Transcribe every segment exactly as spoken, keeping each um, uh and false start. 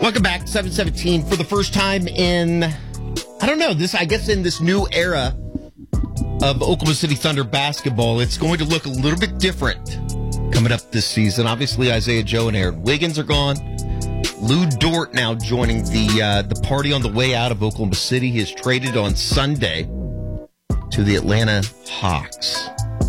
Welcome back, seven seventeen. For the first time in, I don't know, this, I guess in this new era of Oklahoma City Thunder basketball, it's going to look a little bit different coming up this season. Obviously, Isaiah Joe and Aaron Wiggins are gone. Lou Dort now joining the uh, the party on the way out of Oklahoma City. He is traded on Sunday to the Atlanta Hawks.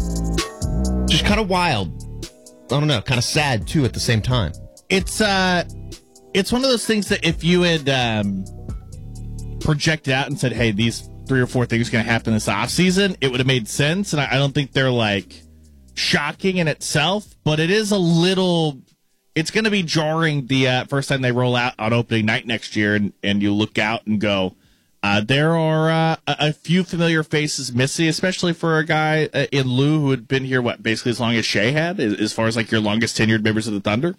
Just kind of wild. I don't know, kind of sad, too, at the same time. It's, uh... It's one of those things that if you had um, projected out and said, hey, these three or four things are going to happen this offseason, it would have made sense. And I, I don't think they're, like, shocking in itself. But it is a little... It's going to be jarring the uh, first time they roll out on opening night next year. And, and you look out and go, uh, there are uh, a, a few familiar faces missing, especially for a guy uh, in Lou who had been here, what, basically as long as Shea had, as, as far as, like, your longest tenured members of the Thunder?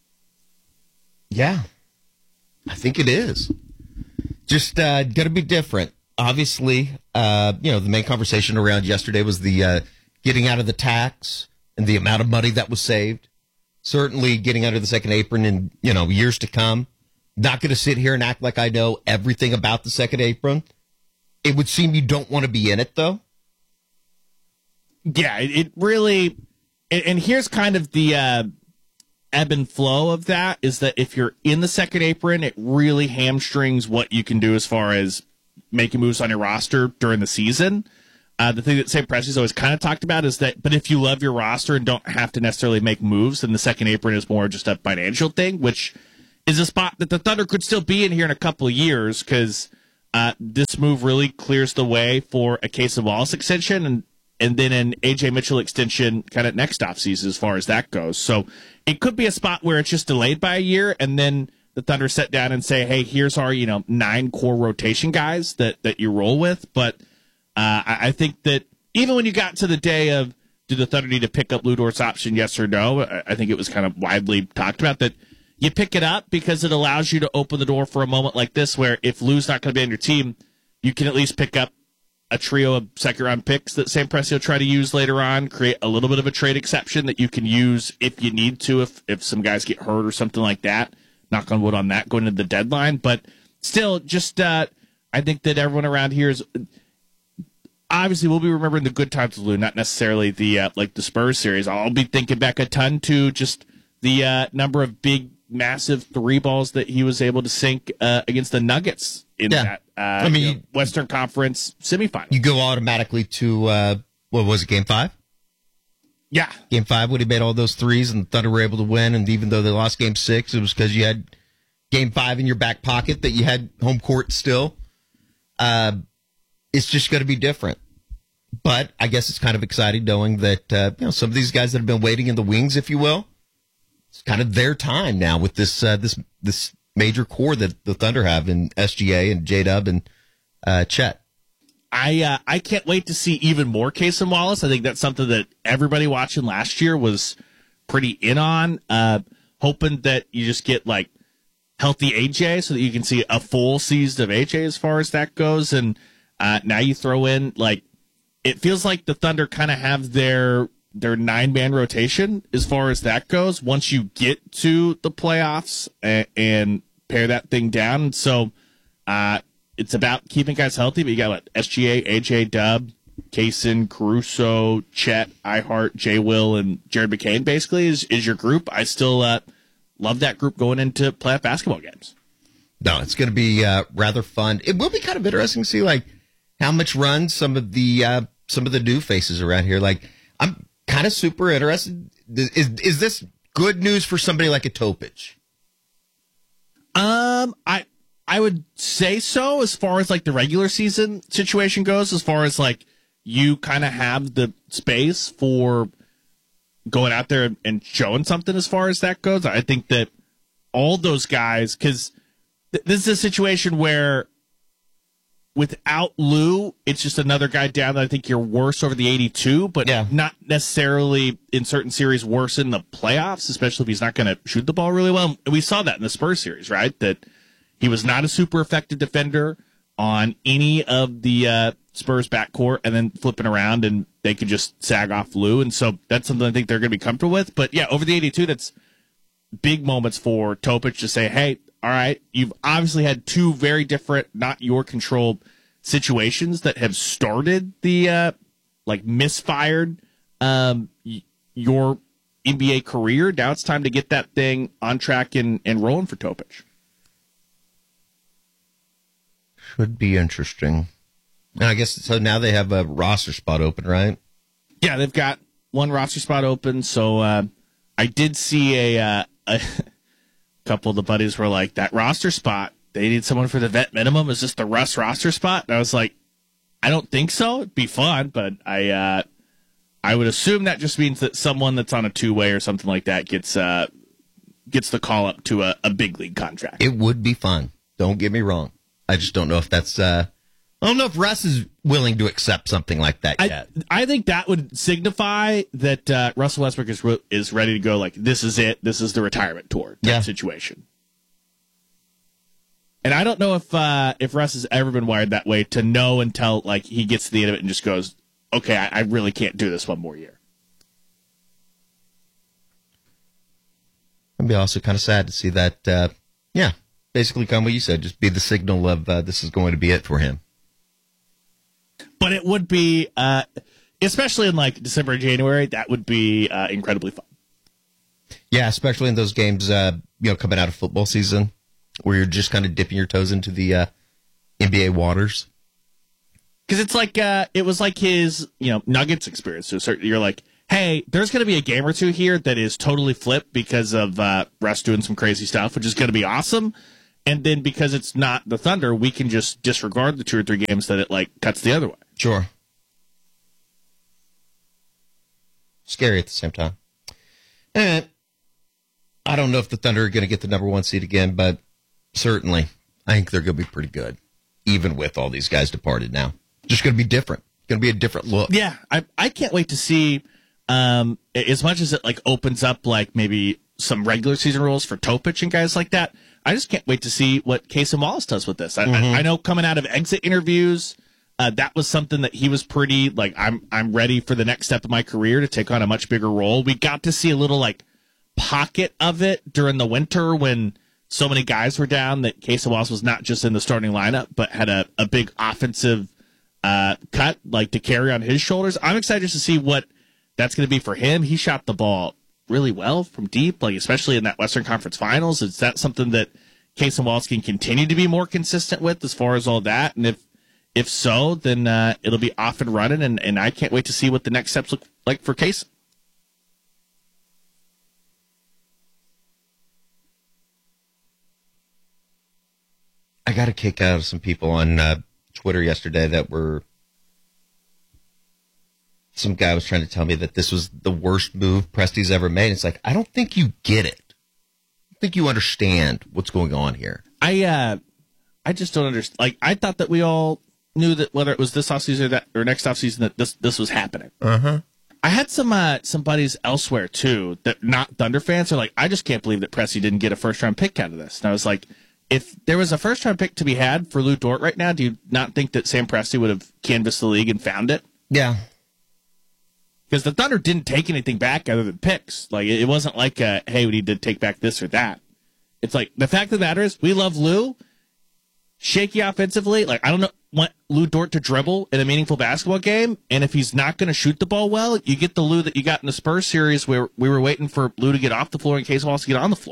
Yeah, I think it is. Just uh, going to be different. Obviously, uh, you know, the main conversation around yesterday was the uh, getting out of the tax and the amount of money that was saved. Certainly getting under the second apron in, you know, years to come. Not going to sit here and act like I know everything about the second apron. It would seem you don't want to be in it, though. Yeah, it really... And, and here's kind of the... Uh, ebb and flow of that is that if you're in the second apron, it really hamstrings what you can do as far as making moves on your roster during the season. Uh, the thing that Saint Presti's always kind of talked about is that, but if you love your roster and don't have to necessarily make moves, then the second apron is more just a financial thing, which is a spot that the Thunder could still be in here in a couple of years because uh, this move really clears the way for a Casey Wallace extension and and then an A J Mitchell extension kind of next offseason as far as that goes. So it could be a spot where it's just delayed by a year, and then the Thunder sit down and say, hey, here's our, you know, nine core rotation guys that, that you roll with. But uh, I, I think that even when you got to the day of, do the Thunder need to pick up Lou Dort's option, yes or no, I, I think it was kind of widely talked about that you pick it up because it allows you to open the door for a moment like this where if Lou's not going to be on your team, you can at least pick up a trio of second-round picks that Saint Presti will try to use later on, create a little bit of a trade exception that you can use if you need to, if, if some guys get hurt or something like that. Knock on wood on that going into the deadline. But still, just uh, I think that everyone around here is obviously we'll be remembering the good times with Lou, not necessarily the uh, like the Spurs series. I'll be thinking back a ton to just the uh, number of big, massive three balls that he was able to sink uh, against the Nuggets in yeah. that uh, I mean, you know, Western Conference semifinal. You go automatically to, uh, what was it, game five? Yeah. Game five when he made all those threes and the Thunder were able to win. And even though they lost game six, it was because you had game five in your back pocket, that you had home court still. Uh, it's just going to be different. But I guess it's kind of exciting knowing that uh, you know, some of these guys that have been waiting in the wings, if you will, it's kind of their time now with this uh, this this major core that the Thunder have in S G A and J-Dub and uh, Chet. I uh, I can't wait to see even more Casey Wallace. I think that's something that everybody watching last year was pretty in on, uh, hoping that you just get like healthy A J so that you can see a full season of A J as far as that goes. And uh, now you throw in like, it feels like the Thunder kind of have their their nine-man rotation as far as that goes once you get to the playoffs and, and pare that thing down. So uh, it's about keeping guys healthy, but you got what, S G A, A J, Dub, Kaysen, Caruso, Chet, Ihart, J. Will, and Jared McCain basically is, is your group. I still uh, love that group going into playoff basketball games. No, it's going to be uh, rather fun. It will be kind of interesting to see like how much run some of the uh, some of the new faces around here. Like, I'm kind of super interested. Is is this good news for somebody like a Topic? Um, I I would say so as far as like the regular season situation goes. As far as like you kind of have the space for going out there and showing something as far as that goes. I think that all those guys, because th- this is a situation where without Lou, it's just another guy down that I think you're worse over the eighty-two, but yeah. not necessarily in certain series worse in the playoffs, especially if he's not going to shoot the ball really well. And we saw that in the Spurs series, right? That he was not a super effective defender on any of the uh, Spurs backcourt and then flipping around and they could just sag off Lou. And so that's something I think they're going to be comfortable with. But yeah, over the eighty-two, that's big moments for Topic to say, hey, all right, you've obviously had two very different, not your control situations that have started the, uh, like, misfired um, y- your N B A career. Now it's time to get that thing on track and, and rolling for Topic. Should be interesting. And I guess so now they have a roster spot open, right? Yeah, they've got one roster spot open. So uh, I did see a, uh, a couple of the buddies were like, that roster spot, they need someone for the vet minimum. Is this the Russ roster spot? And I was like, I don't think so. It'd be fun, but I uh, I would assume that just means that someone that's on a two-way or something like that gets uh, gets the call up to a, a big league contract. It would be fun. Don't get me wrong. I just don't know if that's... Uh, I don't know if Russ is willing to accept something like that yet. I, I think that would signify that uh, Russell Westbrook is re- is ready to go, like, this is it. This is the retirement tour type yeah. situation. And I don't know if uh, if Russ has ever been wired that way to know until, like, he gets to the end of it and just goes, okay, I, I really can't do this one more year. It'd be also kind of sad to see that, uh, yeah, basically kind of what you said, just be the signal of uh, this is going to be it for him. But it would be, uh, especially in like December and January, that would be uh, incredibly fun. Yeah, especially in those games, uh, you know, coming out of football season, where you're just kind of dipping your toes into the uh, N B A waters. Because it's like, uh, it was like his, you know, Nuggets experience. To a certain, you're like, hey, there's going to be a game or two here that is totally flipped because of uh, Russ doing some crazy stuff, which is going to be awesome. And then because it's not the Thunder, we can just disregard the two or three games that it like cuts the other way. Sure. Scary at the same time. And I don't know if the Thunder are going to get the number one seed again, but certainly I think they're going to be pretty good, even with all these guys departed now. Just going to be different. Going to be a different look. Yeah, I I can't wait to see, um, as much as it like opens up like maybe some regular season rules for Topic and guys like that. I just can't wait to see what Casey Wallace does with this. I, mm-hmm. I, I know coming out of exit interviews, uh, that was something that he was pretty like. I'm I'm ready for the next step of my career to take on a much bigger role. We got to see a little like pocket of it during the winter when so many guys were down that Casey Wallace was not just in the starting lineup but had a, a big offensive uh, cut like to carry on his shoulders. I'm excited to see what that's going to be for him. He shot the ball really well from deep, like especially in that Western Conference Finals. Is that something that Casey Wallace can continue to be more consistent with as far as all that? And if if so, then uh, it'll be off and running, and, and I can't wait to see what the next steps look like for Casey. I got a kick out of some people on uh, Twitter yesterday that were... Some guy was trying to tell me that this was the worst move Presti's ever made. It's like, I don't think you get it. I think you understand what's going on here. I uh, I just don't understand. Like, I thought that we all knew that whether it was this offseason or, that, or next offseason that this this was happening. Uh-huh. I had some uh, some buddies elsewhere, too, that not Thunder fans are like, I just can't believe that Presti didn't get a first-round pick out of this. And I was like, if there was a first-round pick to be had for Lou Dort right now, do you not think that Sam Presti would have canvassed the league and found it? Yeah. Because the Thunder didn't take anything back other than picks. Like, it wasn't like, a, hey, we need to take back this or that. It's like, the fact of the matter is, we love Lou. Shaky offensively. Like, I don't know, want Lou Dort to dribble in a meaningful basketball game. And if he's not going to shoot the ball well, you get the Lou that you got in the Spurs series where we were waiting for Lou to get off the floor in case Wallace to get on the floor.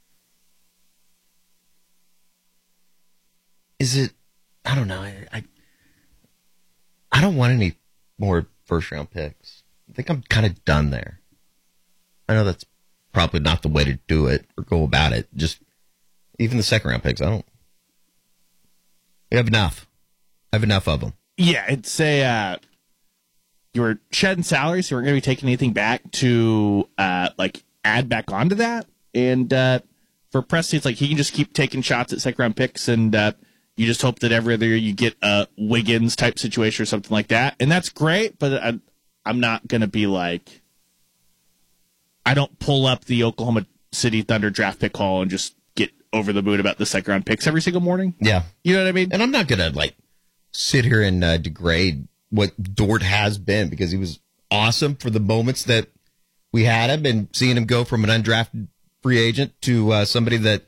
Is it, I don't know. I, I, I don't want any more first-round picks. I think I'm kind of done there. I know that's probably not the way to do it or go about it. Just even the second round picks, I don't. We have enough. I have enough of them. Yeah, it's a uh, you were shedding salaries, so we're going to be taking anything back to uh, like add back onto that. And uh, for Presti, it's like he can just keep taking shots at second round picks, and uh, you just hope that every other year you get a Wiggins type situation or something like that, and that's great. But I, I'm not going to be like, I don't pull up the Oklahoma City Thunder draft pick hall and just get over the moon about the second round picks every single morning. Yeah. You know what I mean? And I'm not going to like sit here and uh, degrade what Dort has been because he was awesome for the moments that we had him and seeing him go from an undrafted free agent to uh, somebody that,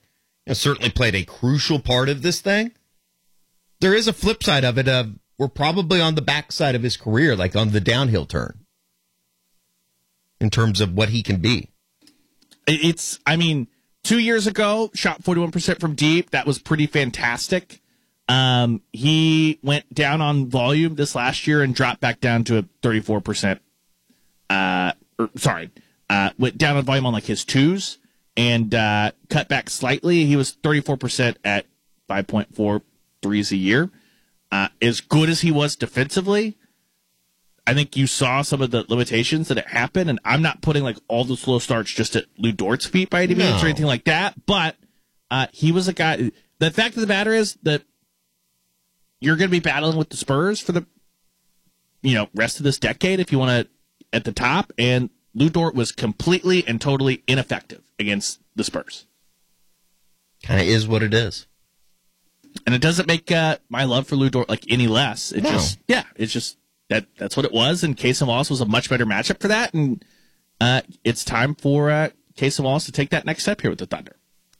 and certainly played a crucial part of this thing. There is a flip side of it. Of we're probably on the backside of his career, like on the downhill turn, in terms of what he can be. It's, I mean, two years ago, shot forty-one percent from deep. That was pretty fantastic. Um, he went down on volume this last year and dropped back down to a thirty-four percent. Uh, or, sorry, uh, went down on volume on like his twos and uh, cut back slightly. He was thirty-four percent at five point four threes a year. Uh, as good as he was defensively, I think you saw some of the limitations that it happened, and I'm not putting like all the slow starts just at Lou Dort's feet by any means or anything like that, but uh, he was a guy. The fact of the matter is that you're going to be battling with the Spurs for the you know rest of this decade if you want to at the top, and Lou Dort was completely and totally ineffective against the Spurs. Kind of is what it is. And it doesn't make uh, my love for Lou Dort like any less. It no. just, yeah, it's just that that's what it was. And Casey Wallace was a much better matchup for that. And uh, it's time for uh, Casey Wallace to take that next step here with the Thunder.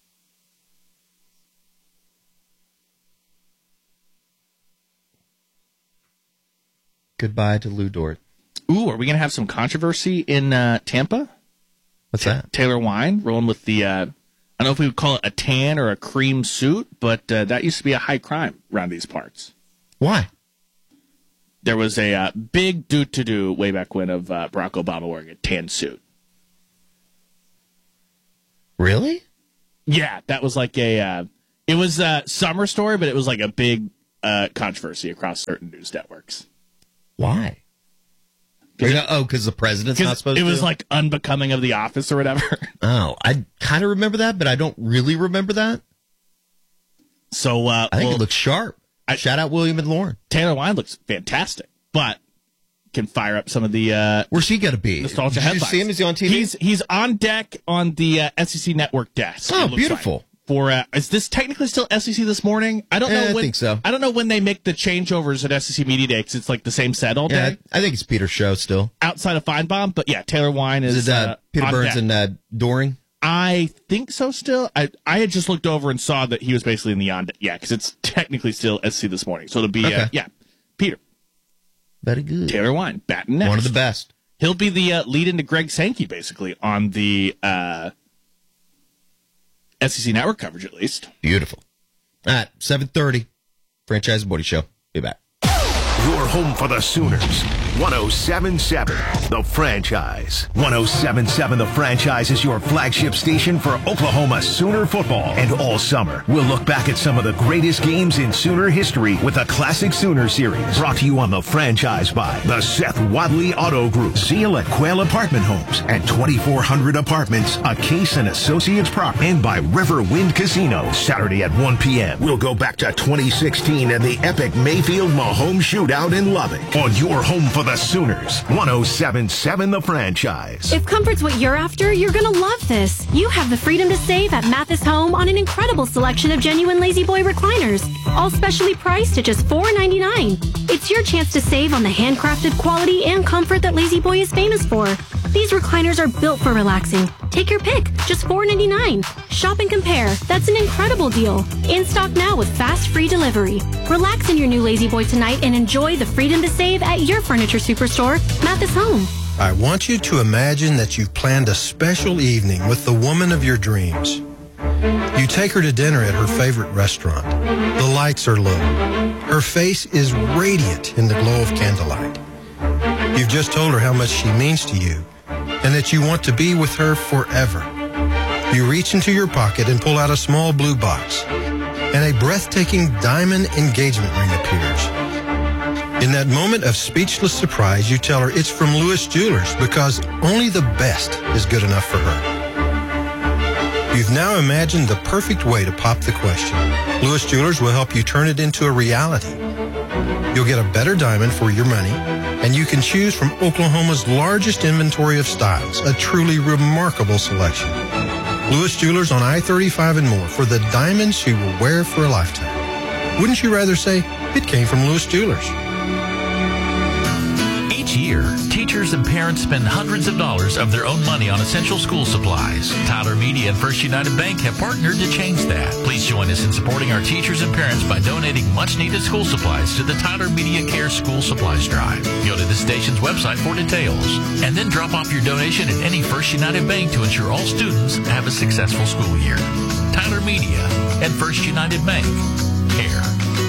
Goodbye to Lou Dort. Ooh, are we going to have some controversy in uh, Tampa? What's that? Taylor Wine rolling with the, uh, I don't know if we would call it a tan or a cream suit, but uh, that used to be a high crime around these parts. Why? There was a uh, big do-to-do way back when of uh, Barack Obama wearing a tan suit. Really? Yeah, that was like a, uh, it was a summer story, but it was like a big uh, controversy across certain news networks. Why? Cause it, oh, because the president's not supposed it to? It was like unbecoming of the office or whatever. Oh, I kind of remember that, but I don't really remember that. So uh, I think well, it looks sharp. I, Shout out William and Lauren. Taylor Wine looks fantastic, but can fire up some of the uh, where's he gonna be? Nostalgia Did headlines. you see him? Is he on T V? He's he's on deck on the uh, S E C Network desk. Oh, beautiful. Like. For uh, is this technically still S E C this morning? I don't know. Eh, when, I think so. I don't know when they make the changeovers at S E C Media Day because it's like the same set all day. Yeah, I think it's Peter's show still. Outside of Feinbaum, but yeah, Taylor Wine is, is it, uh, uh, Peter on Burns deck. and uh, Doring. I think so. Still, I I had just looked over and saw that he was basically in the on deck. Yeah, because it's technically still S E C this morning, so it'll be okay. uh, yeah, Peter. Very good. Taylor Wine batting next. One of the best. He'll be the uh, lead into Greg Sankey basically on the. Uh, S E C Network coverage, at least. Beautiful. All right, seven thirty, Franchise Body Show. Be back. Your home for the Sooners. one oh seven point seven The Franchise. one oh seven point seven The Franchise is your flagship station for Oklahoma Sooner football. And all summer, we'll look back at some of the greatest games in Sooner history with a Classic Sooner series. Brought to you on The Franchise by the Seth Wadley Auto Group, Seal at Quail Apartment Homes, and twenty-four hundred Apartments, a Case and Associates property, and by Riverwind Casino. Saturday at one p.m. We'll go back to twenty sixteen and the epic Mayfield-Mahomes shootout in Lubbock on your home for the Sooners. one oh seven point seven The Franchise. If comfort's what you're after, you're going to love this. You have the freedom to save at Mathis Home on an incredible selection of genuine Lazy Boy recliners, all specially priced at just four ninety-nine. It's your chance to save on the handcrafted quality and comfort that Lazy Boy is famous for. These recliners are built for relaxing. Take your pick, just four ninety-nine. Shop and compare. That's an incredible deal. In stock now with fast free delivery. Relax in your new Lazy Boy tonight and enjoy the freedom to save at your furniture superstore, Mathis Home. I want you to imagine that you've planned a special evening with the woman of your dreams. You take her to dinner at her favorite restaurant. The lights are low. Her face is radiant in the glow of candlelight. You've just told her how much she means to you and that you want to be with her forever. You reach into your pocket and pull out a small blue box, and a breathtaking diamond engagement ring appears. In that moment of speechless surprise, you tell her it's from Lewis Jewelers because only the best is good enough for her. You've now imagined the perfect way to pop the question. Lewis Jewelers will help you turn it into a reality. You'll get a better diamond for your money, and you can choose from Oklahoma's largest inventory of styles, a truly remarkable selection. Lewis Jewelers on I thirty-five and more for the diamonds she will wear for a lifetime. Wouldn't you rather say it came from Lewis Jewelers? Each year, teachers and parents spend hundreds of dollars of their own money on essential school supplies. Tyler Media and First United Bank have partnered to change that. Join us in supporting our teachers and parents by donating much-needed school supplies to the Tyler Media Care School Supplies Drive. Go to the station's website for details, and then drop off your donation at any First United Bank to ensure all students have a successful school year. Tyler Media and First United Bank. Care.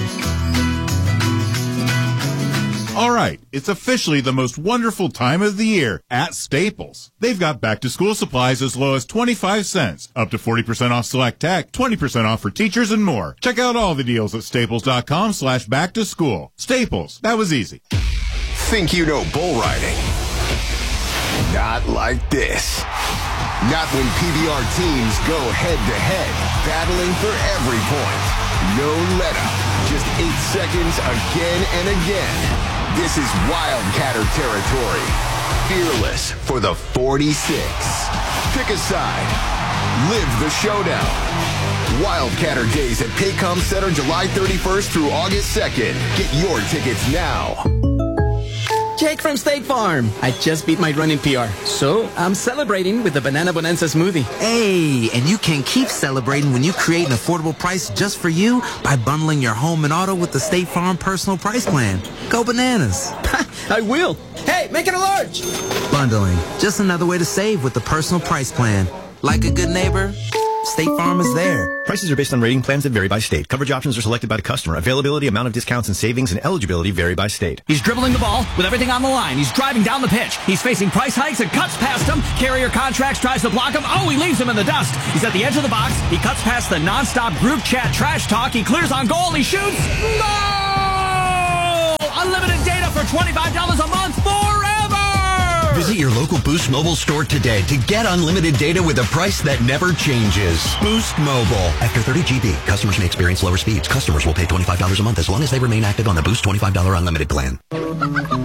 All right, it's officially the most wonderful time of the year at Staples. They've got back-to-school supplies as low as twenty-five cents, up to forty percent off select tech, twenty percent off for teachers, and more. Check out all the deals at staples.com slash back-to-school. Staples, that was easy. Think you know bull riding? Not like this. Not when P B R teams go head-to-head, battling for every point. No let-up, just eight seconds again and again. This is Wildcatter territory. Fearless for the forty-six. Pick a side. Live the showdown. Wildcatter Days at Paycom Center July thirty-first through August second. Get your tickets now. Jake from State Farm. I just beat my running P R, so I'm celebrating with the Banana Bonanza smoothie. Hey, and you can keep celebrating when you create an affordable price just for you by bundling your home and auto with the State Farm Personal Price Plan. Go bananas. I will. Hey, make it a large. Bundling, just another way to save with the Personal Price Plan. Like a good neighbor, State Farm is there. Prices are based on rating plans that vary by state. Coverage options are selected by the customer. Availability, amount of discounts and savings, and eligibility vary by state. He's dribbling the ball with everything on the line. He's driving down the pitch. He's facing price hikes and cuts past him. Carrier Contracts tries to block him. Oh, he leaves him in the dust. He's at the edge of the box. He cuts past the nonstop group chat trash talk. He clears on goal. He shoots. No! Unlimited data for twenty-five dollars a month forever! Visit your local Boost Mobile store today to get unlimited data with a price that never changes. Boost Mobile. After thirty gigabytes, customers may experience lower speeds. Customers will pay twenty-five dollars a month as long as they remain active on the Boost twenty-five dollars unlimited plan.